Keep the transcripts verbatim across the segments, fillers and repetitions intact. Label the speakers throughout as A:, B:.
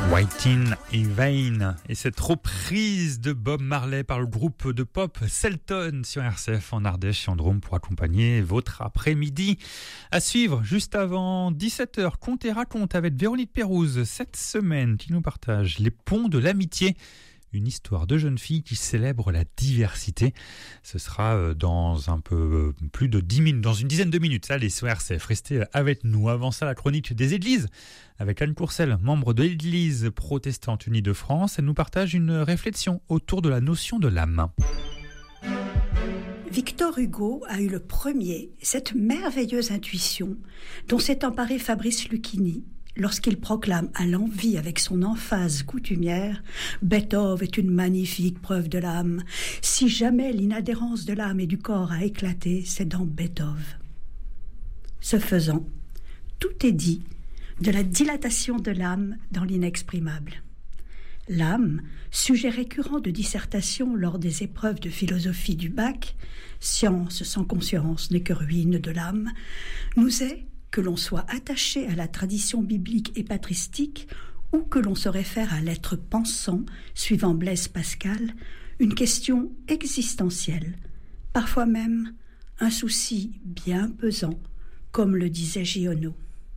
A: Waiting in Vain et cette reprise de Bob Marley par le groupe de pop Selton sur R C F en Ardèche et en Drôme pour accompagner votre après-midi. À suivre juste avant dix-sept heures, Conte et raconte avec Véronique Pérouse cette semaine qui nous partage les ponts de l'amitié. Une histoire de jeune fille qui célèbre la diversité. Ce sera dans un peu plus de dix minutes, dans une dizaine de minutes. Allez, sur R C F, restez avec nous. Avant ça, la chronique des églises avec Anne Courcel, membre de l'Église protestante unie de France. Elle nous partage une réflexion autour de la notion de l'âme.
B: Victor Hugo a eu le premier cette merveilleuse intuition dont s'est emparé Fabrice Lucchini lorsqu'il proclame à l'envi avec son emphase coutumière « Beethoven est une magnifique preuve de l'âme. Si jamais l'inadhérence de l'âme et du corps a éclaté, c'est dans Beethoven. » Ce faisant, tout est dit de la dilatation de l'âme dans l'inexprimable. L'âme, sujet récurrent de dissertation lors des épreuves de philosophie du bac, « Science sans conscience n'est que ruine de l'âme », nous est, que l'on soit attaché à la tradition biblique et patristique ou que l'on se réfère à l'être pensant, suivant Blaise Pascal, une question existentielle, parfois même un souci bien pesant, comme le disait Giono.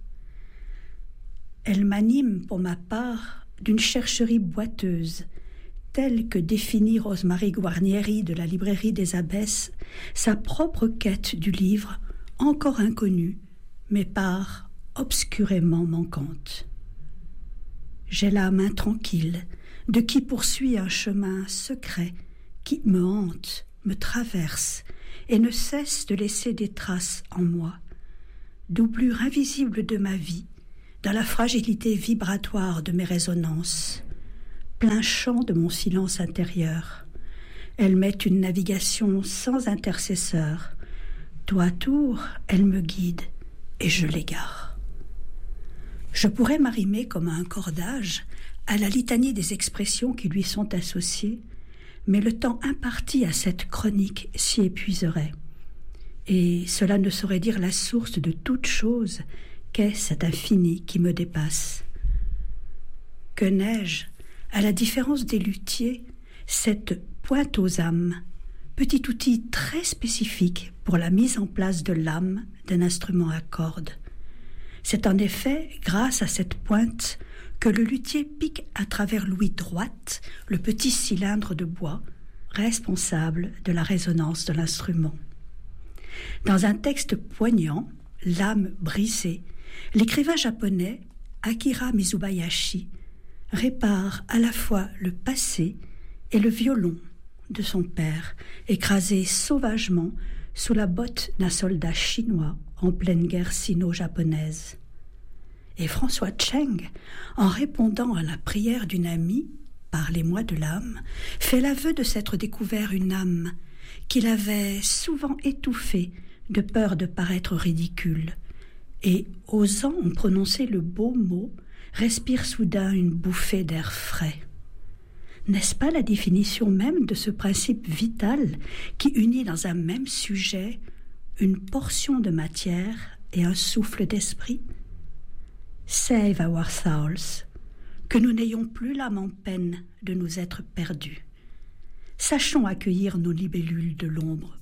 B: Elle m'anime, pour ma part, d'une chercherie boiteuse, telle que définit Rosemary Guarnieri de la librairie des Abbesses, sa propre quête du livre, encore inconnue, mais part obscurément manquante. J'ai l'âme intranquille de qui poursuit un chemin secret qui me hante, me traverse et ne cesse de laisser des traces en moi, doublure invisible de ma vie, dans la fragilité vibratoire de mes résonances, plein champ de mon silence intérieur. Elle met une navigation sans intercesseur. Tour à tour, elle me guide, et je l'égare. Je pourrais m'arrimer comme à un cordage à la litanie des expressions qui lui sont associées, mais le temps imparti à cette chronique s'y épuiserait. Et cela ne saurait dire la source de toute chose qu'est cet infini qui me dépasse. Que n'ai-je, à la différence des luthiers, cette pointe aux âmes, petit outil très spécifique pour la mise en place de l'âme d'un instrument à cordes. C'est en effet grâce à cette pointe que le luthier pique à travers l'ouïe droite le petit cylindre de bois, responsable de la résonance de l'instrument. Dans un texte poignant, L'âme brisée, l'écrivain japonais Akira Mizubayashi répare à la fois le passé et le violon de son père, écrasé sauvagement sous la botte d'un soldat chinois en pleine guerre sino-japonaise. Et François Cheng, en répondant à la prière d'une amie, « Parlez-moi de l'âme », fait l'aveu de s'être découvert une âme qu'il avait souvent étouffée de peur de paraître ridicule, et, osant en prononcer le beau mot, respire soudain une bouffée d'air frais. N'est-ce pas la définition même de ce principe vital qui unit dans un même sujet une portion de matière et un souffle d'esprit? Save our souls, que nous n'ayons plus l'âme en peine de nous être perdus. Sachons accueillir nos libellules de l'ombre